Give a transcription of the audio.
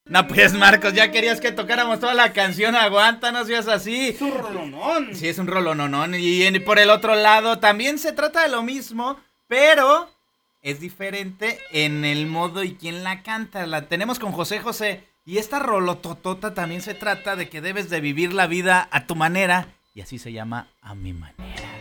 No, pues Marcos, ya querías que tocáramos toda la canción, aguanta, no seas así. Es un rolonón. Sí, es un rolononón. Y por el otro lado, también se trata de lo mismo, pero es diferente en el modo y quién la canta. La tenemos con José José. Y esta rolototota también se trata de que debes de vivir la vida a tu manera. Y así se llama A Mi Manera.